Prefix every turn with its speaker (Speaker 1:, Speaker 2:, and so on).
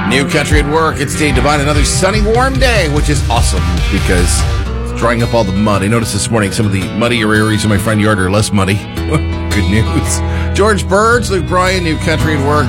Speaker 1: New Country at Work. It's Dave Devine. Another sunny, warm day, which is awesome because it's drying up all the mud. I noticed this morning some of the muddier areas in my front yard are less muddy. Good news. George Birds, Luke Bryan, New Country at Work.